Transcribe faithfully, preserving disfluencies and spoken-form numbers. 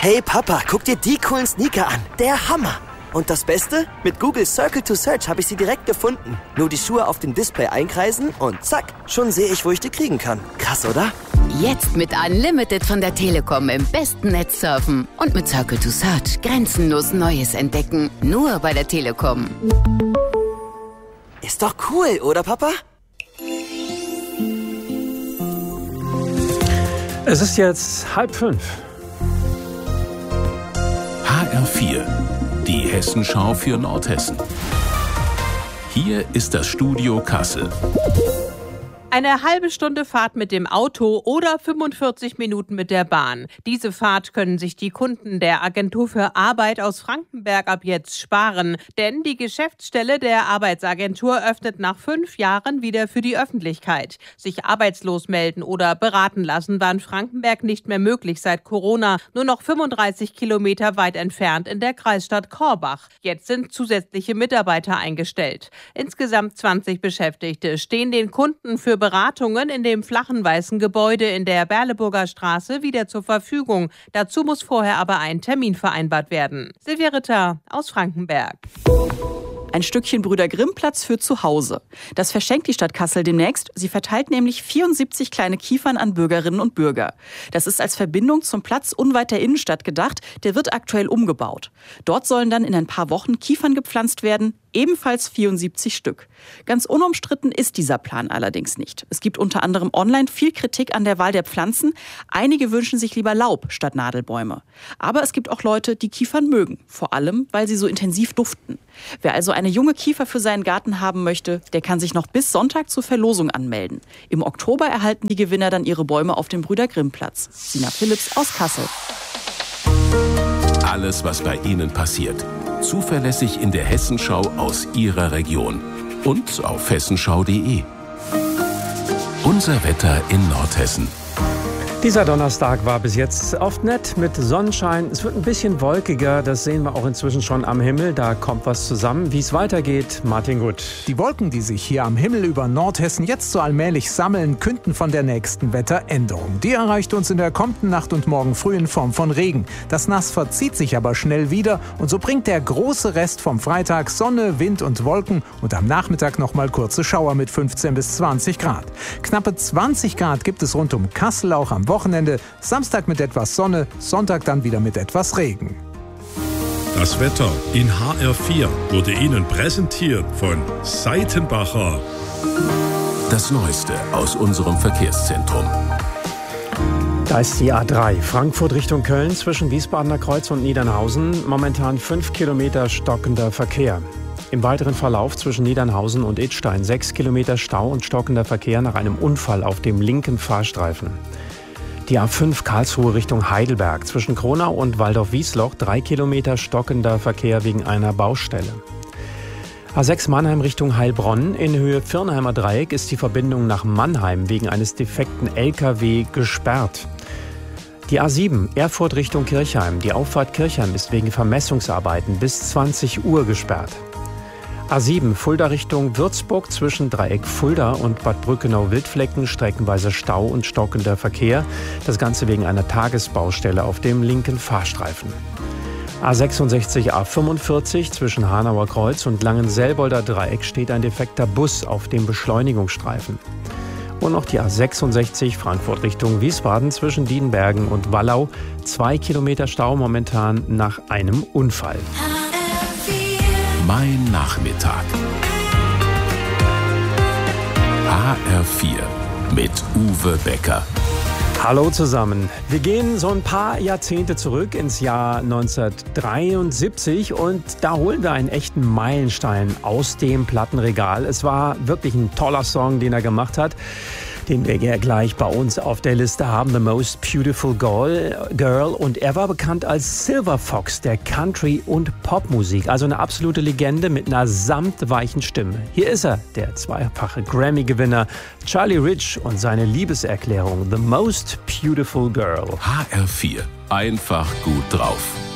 Hey Papa, guck dir die coolen Sneaker an. Der Hammer. Und das Beste? Mit Google Circle to Search habe ich sie direkt gefunden. Nur die Schuhe auf dem Display einkreisen und zack, schon sehe ich, wo ich die kriegen kann. Krass, oder? Jetzt mit Unlimited von der Telekom im besten Netz surfen. Und mit Circle to Search grenzenlos Neues entdecken. Nur bei der Telekom. Ist doch cool, oder Papa? Es ist jetzt halb fünf. H R vier, die Hessenschau für Nordhessen. Hier ist das Studio Kassel. Eine halbe Stunde Fahrt mit dem Auto oder fünfundvierzig Minuten mit der Bahn. Diese Fahrt können sich die Kunden der Agentur für Arbeit aus Frankenberg ab jetzt sparen. Denn die Geschäftsstelle der Arbeitsagentur öffnet nach fünf Jahren wieder für die Öffentlichkeit. Sich arbeitslos melden oder beraten lassen war in Frankenberg nicht mehr möglich seit Corona. Nur noch fünfunddreißig Kilometer weit entfernt in der Kreisstadt Korbach. Jetzt sind zusätzliche Mitarbeiter eingestellt. Insgesamt zwanzig Beschäftigte stehen den Kunden für Beratungen in dem flachen weißen Gebäude in der Berleburger Straße wieder zur Verfügung. Dazu muss vorher aber ein Termin vereinbart werden. Silvia Ritter aus Frankenberg. Ein Stückchen Brüder-Grimm-Platz für zu Hause. Das verschenkt die Stadt Kassel demnächst. Sie verteilt nämlich vierundsiebzig kleine Kiefern an Bürgerinnen und Bürger. Das ist als Verbindung zum Platz unweit der Innenstadt gedacht. Der wird aktuell umgebaut. Dort sollen dann in ein paar Wochen Kiefern gepflanzt werden. Ebenfalls vierundsiebzig Stück. Ganz unumstritten ist dieser Plan allerdings nicht. Es gibt unter anderem online viel Kritik an der Wahl der Pflanzen. Einige wünschen sich lieber Laub statt Nadelbäume. Aber es gibt auch Leute, die Kiefern mögen. Vor allem, weil sie so intensiv duften. Wer also eine junge Kiefer für seinen Garten haben möchte, der kann sich noch bis Sonntag zur Verlosung anmelden. Im Oktober erhalten die Gewinner dann ihre Bäume auf dem Brüder-Grimm-Platz. Sina Philipps aus Kassel. Alles, was bei Ihnen passiert. Zuverlässig in der Hessenschau aus Ihrer Region. Und auf hessenschau punkt de. Unser Wetter in Nordhessen. Dieser Donnerstag war bis jetzt oft nett mit Sonnenschein. Es wird ein bisschen wolkiger, das sehen wir auch inzwischen schon am Himmel. Da kommt was zusammen. Wie es weitergeht, Martin Gut. Die Wolken, die sich hier am Himmel über Nordhessen jetzt so allmählich sammeln, künden von der nächsten Wetteränderung. Die erreicht uns in der kommenden Nacht und morgen früh in Form von Regen. Das Nass verzieht sich aber schnell wieder und so bringt der große Rest vom Freitag Sonne, Wind und Wolken und am Nachmittag nochmal kurze Schauer mit fünfzehn bis zwanzig Grad. Knappe zwanzig Grad gibt es rund um Kassel auch am Wochenende. Samstag mit etwas Sonne, Sonntag dann wieder mit etwas Regen. Das Wetter in H R vier wurde Ihnen präsentiert von Seitenbacher. Das Neueste aus unserem Verkehrszentrum. Da ist die A drei, Frankfurt Richtung Köln, zwischen Wiesbadener Kreuz und Niedernhausen. Momentan fünf Kilometer stockender Verkehr. Im weiteren Verlauf zwischen Niedernhausen und Idstein sechs Kilometer Stau und stockender Verkehr nach einem Unfall auf dem linken Fahrstreifen. Die A fünf Karlsruhe Richtung Heidelberg, zwischen Kronau und Waldorf-Wiesloch drei Kilometer stockender Verkehr wegen einer Baustelle. A sechs Mannheim Richtung Heilbronn, in Höhe Firnheimer Dreieck ist die Verbindung nach Mannheim wegen eines defekten L K W gesperrt. Die A sieben Erfurt Richtung Kirchheim, die Auffahrt Kirchheim ist wegen Vermessungsarbeiten bis zwanzig Uhr gesperrt. A sieben Fulda Richtung Würzburg, zwischen Dreieck Fulda und Bad Brückenau-Wildflecken streckenweise Stau und stockender Verkehr. Das Ganze wegen einer Tagesbaustelle auf dem linken Fahrstreifen. A sechsundsechzig A fünfundvierzig zwischen Hanauer Kreuz und Langenselbolder Dreieck steht ein defekter Bus auf dem Beschleunigungsstreifen. Und noch die A sechsundsechzig Frankfurt Richtung Wiesbaden zwischen Dienbergen und Wallau. Zwei Kilometer Stau momentan nach einem Unfall. Mein Nachmittag. H R vier mit Uwe Becker. Hallo zusammen. Wir gehen so ein paar Jahrzehnte zurück ins Jahr neunzehnhundertdreiundsiebzig und da holen wir einen echten Meilenstein aus dem Plattenregal. Es war wirklich ein toller Song, den er gemacht hat, den wir ja gleich bei uns auf der Liste haben, The Most Beautiful Girl. Und er war bekannt als Silver Fox der Country- und Popmusik. Also eine absolute Legende mit einer samtweichen Stimme. Hier ist er, der zweifache Grammy-Gewinner Charlie Rich und seine Liebeserklärung The Most Beautiful Girl. H R vier. Einfach gut drauf.